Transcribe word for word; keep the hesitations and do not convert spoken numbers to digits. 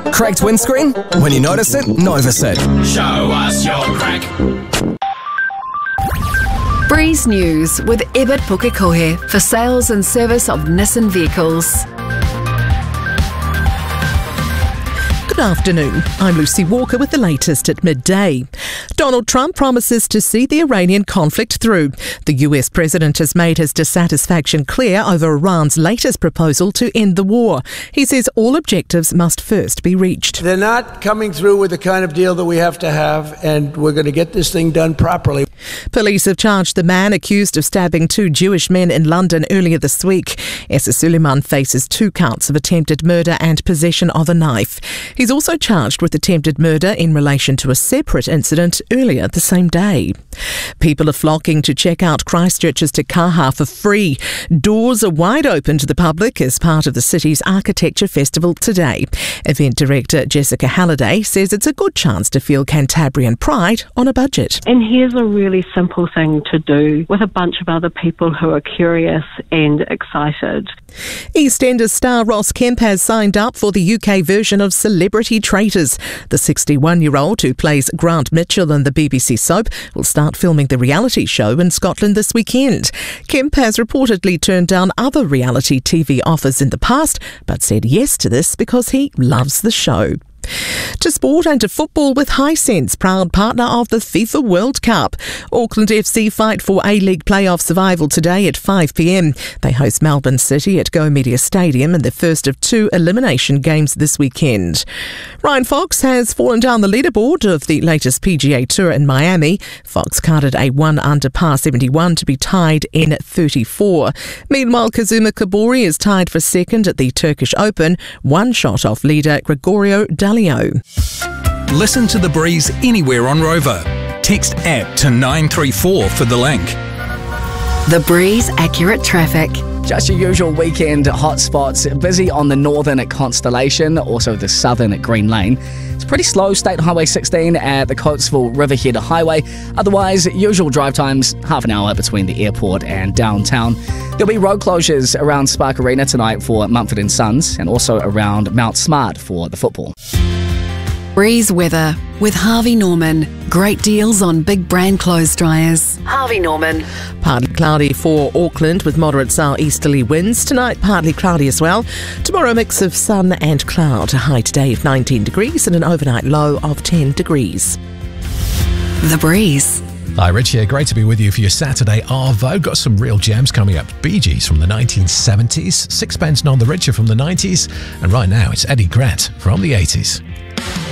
Cracked windscreen? When you notice it, notice it. Show us your crack. Breeze News with Ebert Pukekohe for sales and service of Nissan vehicles. Good afternoon. I'm Lucy Walker with the latest at midday. Donald Trump promises to see the Iranian conflict through. The U S president has made his dissatisfaction clear over Iran's latest proposal to end the war. He says all objectives must first be reached. They're not coming through with the kind of deal that we have to have, and we're going to get this thing done properly. Police have charged the man accused of stabbing two Jewish men in London earlier this week. Essa Suleiman faces two counts of attempted murder and possession of a knife. He's also charged with attempted murder in relation to a separate incident earlier the same day. People are flocking to check out Christchurch's Te Kaha for free. Doors are wide open to the public as part of the city's Architecture Festival today. Event director Jessica Halliday says it's a good chance to feel Cantabrian pride on a budget. And here's a really simple thing to do with a bunch of other people who are curious and excited. EastEnders star Ross Kemp has signed up for the U K version of Celebrity Traitors. The sixty-one-year-old who plays Grant Mitchell in the B B C soap will start filming the reality show in Scotland this weekend. Kemp has reportedly turned down other reality T V offers in the past, but said yes to this because he loves the show. To sport and to football with Hisense, proud partner of the FIFA World Cup. Auckland F C fight for A-League playoff survival today at five p m. They host Melbourne City at Go Media Stadium in the first of two elimination games this weekend. Ryan Fox has fallen down the leaderboard of the latest P G A Tour in Miami. Fox carded a one under par seventy-one to be tied in thirty-four. Meanwhile, Kazuma Kobori is tied for second at the Turkish Open, one shot off leader Gregorio Dalio. Listen to The Breeze anywhere on Rover. Text app to nine three four for the link. The Breeze Accurate Traffic. Just your usual weekend hotspots. Busy on the northern at Constellation, also the southern at Green Lane. It's pretty slow, State Highway sixteen at the Coatesville Riverhead Highway. Otherwise, usual drive times, half an hour between the airport and downtown. There'll be road closures around Spark Arena tonight for Mumford and Sons, and also around Mount Smart for the football. Breeze weather with Harvey Norman. Great deals on big brand clothes dryers. Harvey Norman. Partly cloudy for Auckland with moderate southeasterly winds. Tonight, partly cloudy as well. Tomorrow, a mix of sun and cloud. A high today of nineteen degrees and an overnight low of ten degrees. The Breeze. Hi, Rich here. Great to be with you for your Saturday Arvo. Got some real gems coming up. Bee Gees from the nineteen seventies, Sixpence None the Richer from the nineties, and right now it's Eddie Grant from the eighties.